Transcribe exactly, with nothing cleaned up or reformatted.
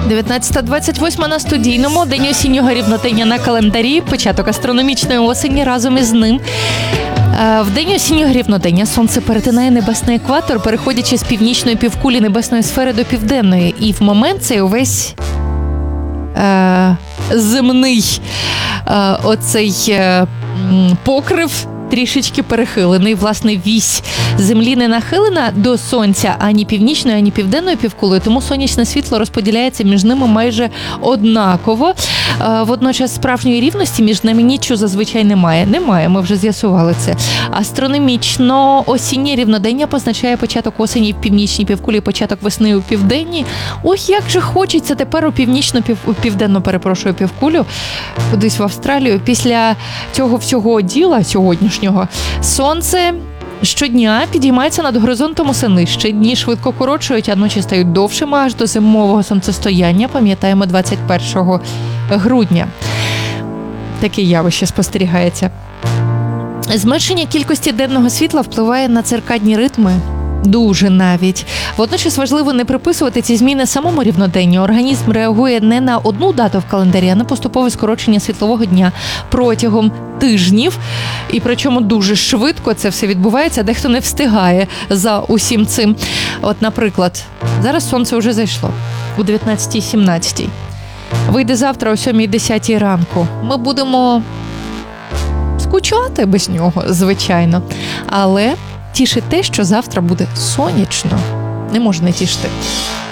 дев'ятнадцята двадцять восьма на студійному, день осіннього рівнодення на календарі, початок астрономічної осені разом із ним. В день осіннього рівнодення сонце перетинає небесний екватор, переходячи з північної півкулі небесної сфери до південної. І в момент цей увесь е, земний е, оцей е, покрив трішечки перехилений. Власне, вісь Землі не нахилена до Сонця ані північною, ані південною півкулею, тому сонячне світло розподіляється між ними майже однаково. Водночас справжньої рівності між ними нічого зазвичай немає. Немає, ми вже з'ясували це. Астрономічно осіннє рівнодення позначає початок осені в північній півкулі, початок весни у південній. Ох, як же хочеться тепер у північну, пів... південну, перепрошую, півкулю, кудись в Австралію. Після цього всього діла сьогоднішнього сонце щодня підіймається над горизонтом усе нижче. Дні швидко коротшують, а ночі стають довшими аж до зимового сонцестояння, пам'ятаємо, двадцять першого грудня. Таке явище спостерігається. Зменшення кількості денного світла впливає на циркадні ритми. Дуже навіть. Водночас важливо не приписувати ці зміни самому рівноденню. Організм реагує не на одну дату в календарі, а на поступове скорочення світлового дня протягом тижнів. І причому дуже швидко це все відбувається, дехто не встигає за усім цим. От, наприклад, зараз сонце вже зайшло у дев'ятнадцятій сімнадцятій. Вийде завтра о сьомій десятій ранку. Ми будемо скучати без нього, звичайно. Але тішить те, що завтра буде сонячно. Не можна тішити.